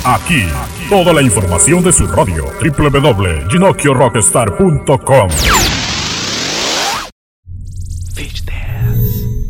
Aquí, toda la información de su radio, www.ginocchiorockstar.com.